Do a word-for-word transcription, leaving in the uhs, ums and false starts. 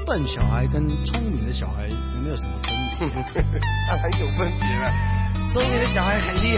笨小孩跟聪明的小孩有没有什么分别？ 当然有分别了，聪明的小孩很厉